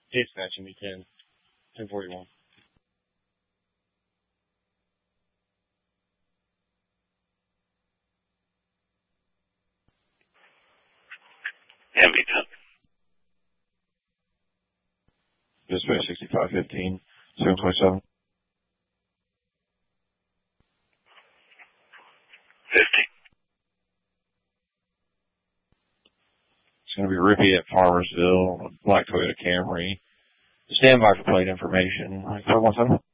Dispatching me 1041. Dispatch 6515, 727. 50. It's going to be Rippy at Farmersville, black Toyota Camry. Stand by for plate information. 417.